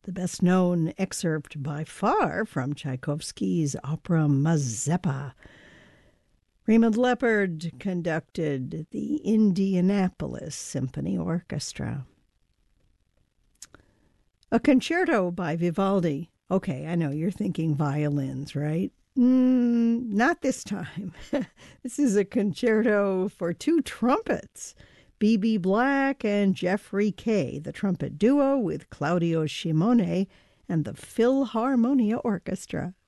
the best known excerpt by far from Tchaikovsky's opera Mazeppa. Raymond Leppard conducted the Indianapolis Symphony Orchestra. A concerto by Vivaldi. Okay, I know you're thinking violins, right? Not this time. This is a concerto for two trumpets. B.B. Black and Jeffrey Kay, the trumpet duo with Claudio Shimone and the Philharmonia Orchestra.